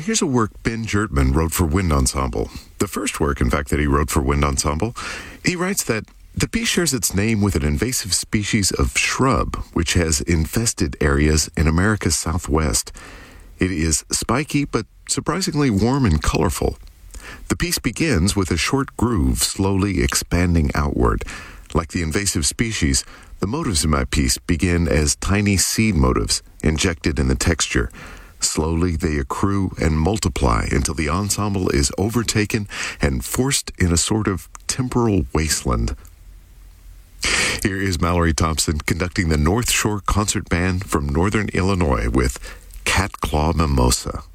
here's a work Ben Jertman wrote for Wind Ensemble. The first work, in fact, that he wrote for Wind Ensemble. He writes that the piece shares its name with an invasive species of shrub, which has infested areas in America's Southwest. It is spiky, but surprisingly warm and colorful. The piece begins with a short groove slowly expanding outward. Like the invasive species, the motives in my piece begin as tiny seed motives injected in the texture. Slowly, they accrue and multiply until the ensemble is overtaken and forced in a sort of temporal wasteland. Here is Mallory Thompson conducting the North Shore Concert Band from Northern Illinois with Cat Claw Mimosa.